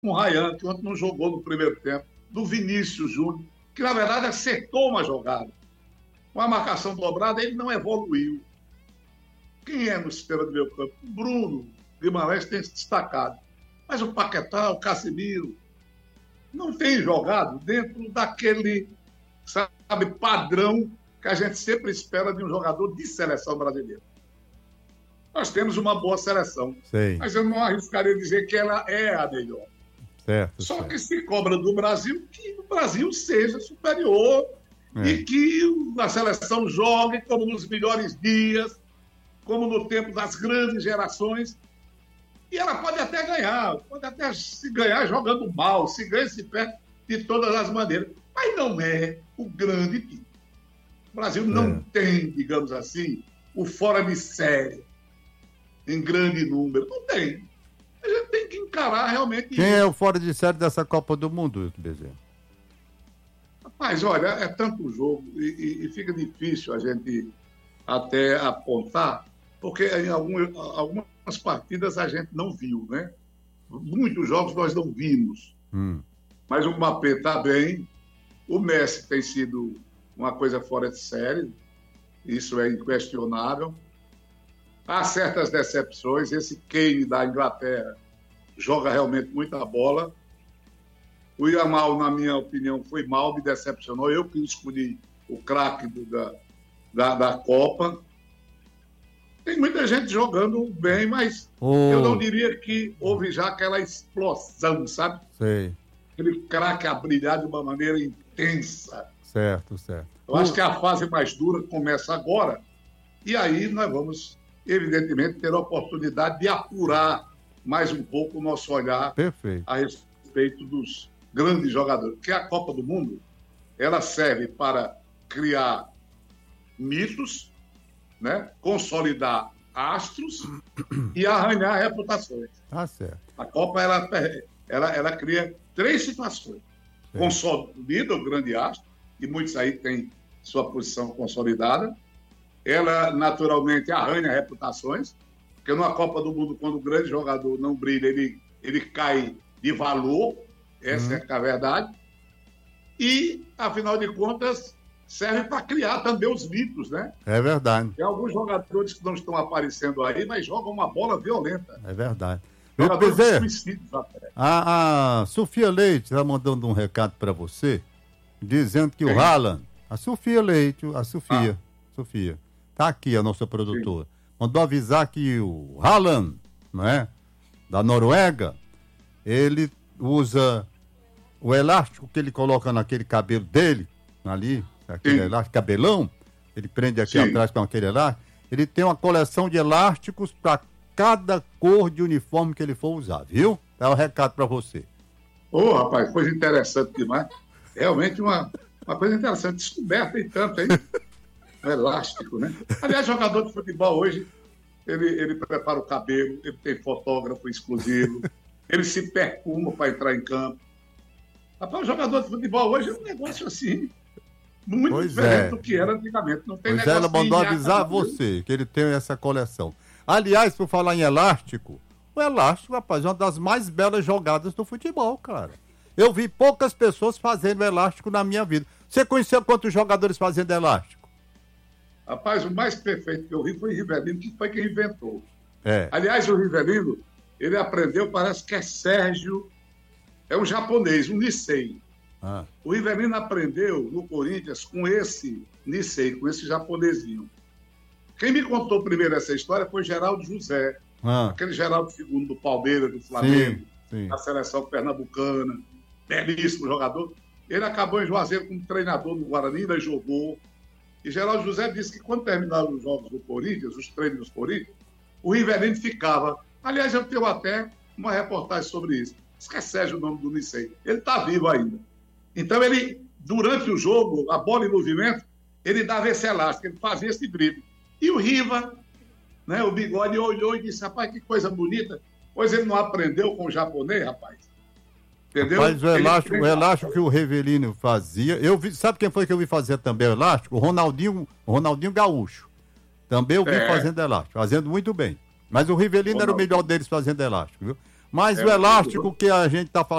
o Ryan, que ontem não jogou no primeiro tempo, do Vinícius Júnior, que na verdade acertou uma jogada. Com a marcação dobrada, ele não evoluiu. Quem é no sistema do meio campo? O Bruno Guimarães tem se destacado. Mas o Paquetá, o Casemiro, não tem jogado dentro daquele, sabe, padrão que a gente sempre espera de um jogador de seleção brasileira. Nós temos uma boa seleção, mas eu não arriscaria dizer que ela é a melhor. Só que se cobra do Brasil que o Brasil seja superior e que a seleção jogue como nos melhores dias, como no tempo das grandes gerações. E ela pode até ganhar, pode até se ganhar jogando mal, se ganha, se perde de todas as maneiras. Mas não é o grande time. O Brasil não tem, digamos assim, o fora de série em grande número. Não tem. A gente tem que encarar realmente Quem é o fora de série dessa Copa do Mundo, Bezerra? Rapaz, olha, é tanto jogo e fica difícil a gente até apontar, porque em algumas partidas a gente não viu, né? Muitos jogos nós não vimos. Mas o Mbappé está bem, o Messi tem sido uma coisa fora de série, isso é inquestionável. Há certas decepções, esse Kane da Inglaterra joga realmente muita bola. O Yamal, na minha opinião, foi mal, me decepcionou. Eu que escolhi o craque da Copa. Tem muita gente jogando bem, mas eu não diria que houve já aquela explosão, sabe? Aquele craque a brilhar de uma maneira intensa. Certo. Eu acho que a fase mais dura começa agora, e aí nós vamos, evidentemente, ter a oportunidade de apurar mais um pouco o nosso olhar a respeito dos grandes jogadores. Porque a Copa do Mundo, ela serve para criar mitos, né? Consolidar astros e arranhar reputações. Certo. A Copa, ela cria 3 situações. Consolida o grande astro, e muitos aí têm sua posição consolidada. Ela, naturalmente, arranha reputações, porque numa Copa do Mundo, quando o grande jogador não brilha, ele cai de valor, essa é a verdade. E, afinal de contas, serve para criar também os mitos, né? É verdade. Tem alguns jogadores que não estão aparecendo aí, mas jogam uma bola violenta. É verdade. Jogadores suicidas até. A Sofia Leite está mandando um recado para você, dizendo que o Haaland, a Sofia Leite, Sofia, tá aqui a nossa produtora, mandou avisar que o Haaland, não é, da Noruega, ele usa o elástico que ele coloca naquele cabelo dele, ali, aquele elástico, cabelão, ele prende aqui atrás com aquele elástico, ele tem uma coleção de elásticos para cada cor de uniforme que ele for usar, viu? Dá um recado para você. Rapaz, coisa interessante demais. Realmente uma coisa interessante. Descoberta e tanto, hein? Elástico, né? Aliás, jogador de futebol hoje, ele prepara o cabelo, ele tem fotógrafo exclusivo, ele se perfuma para entrar em campo. Rapaz, o jogador de futebol hoje é um negócio assim, muito diferente do que era antigamente. Não tem negócio. Ela mandou avisar você que ele tem essa coleção. Aliás, por falar em elástico, o elástico, rapaz, é uma das mais belas jogadas do futebol, cara. Eu vi poucas pessoas fazendo elástico na minha vida. Você conheceu quantos jogadores fazendo elástico? Rapaz, o mais perfeito que eu vi foi o Rivelino, que foi quem inventou. Aliás, o Rivelino, ele aprendeu, parece que é Sérgio, é um japonês, um Nisei. O Rivelino aprendeu no Corinthians com esse Nisei, com esse japonesinho. Quem me contou primeiro essa história foi Geraldo José, aquele Geraldo II do Palmeiras, do Flamengo, da seleção pernambucana, belíssimo jogador. Ele acabou em Juazeiro como treinador no Guarani, ainda jogou. E Geraldo José disse que quando terminaram os jogos do Corinthians, os treinos do Corinthians, o Rivelino ficava. Aliás, eu tenho até uma reportagem sobre isso. Esquece o nome do Nicei. Ele está vivo ainda. Então, ele, durante o jogo, a bola em movimento, ele dava esse elástico, ele fazia esse drible. E o Riva, né, o Bigode, olhou e disse, rapaz, que coisa bonita. Pois ele não aprendeu com o japonês, rapaz. Entendeu? Mas o elástico que o Rivelino fazia, sabe quem foi que eu vi fazer também o elástico? O Ronaldinho Gaúcho. Também eu vi fazendo elástico, fazendo muito bem. Mas o Rivelino era o melhor deles fazendo elástico, viu? Mas o elástico que a gente tá falando